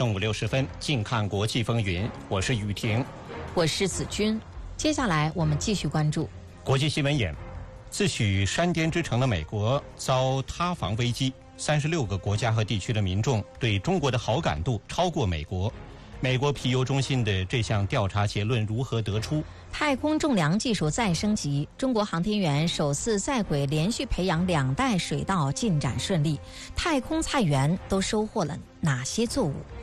正午6时分，近看国际风云，我是雨婷， 我是子君。接下来我们继续关注国际新闻眼。自诩山巅之城的美国遭塌房危机，36个国家和地区的民众对中国的好感度超过美国。美国皮尤中心的这项调查结论如何得出？ 太空种粮技术再升级，中国航天员首次在轨连续培养2代水稻进展顺利，太空菜园都收获了哪些作物？